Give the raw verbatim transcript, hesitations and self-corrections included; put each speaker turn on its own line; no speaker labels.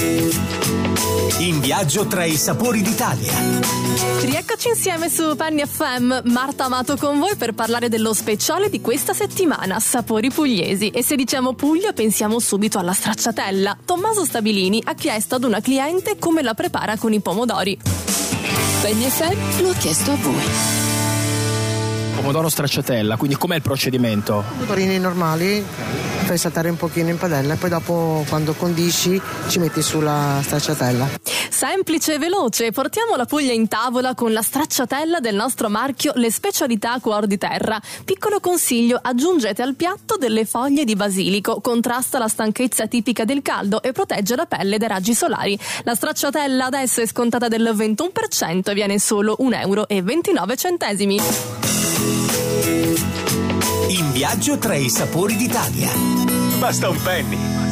In viaggio tra i sapori d'Italia.
Rieccoci insieme su Penny F M, Marta Amato con voi per parlare dello speciale di questa settimana, sapori pugliesi. E se diciamo Puglia pensiamo subito alla stracciatella. Tommaso Stabilini ha chiesto ad una cliente come la prepara con i pomodori.
Penny F M lo ha chiesto a voi.
Pomodoro stracciatella, quindi com'è il procedimento?
Pomodorini normali, fai saltare un pochino in padella e poi dopo quando condisci ci metti sulla stracciatella.
Semplice e veloce, portiamo la Puglia in tavola con la stracciatella del nostro marchio Le Specialità Cuor di Terra. Piccolo consiglio, aggiungete al piatto delle foglie di basilico, contrasta la stanchezza tipica del caldo e protegge la pelle dai raggi solari. La stracciatella adesso è scontata del ventuno per cento e viene solo un euro e ventinove centesimi.
In viaggio tra i sapori d'Italia. Basta un penny.